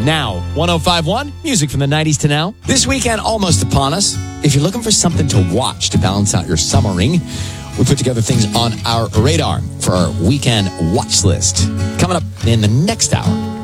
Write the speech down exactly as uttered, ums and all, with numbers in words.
now. one oh five point one, music from the nineties to now. This weekend almost upon us. If you're looking for something to watch to balance out your summering, we put together things on our radar for our weekend watch list. Coming up in the next hour.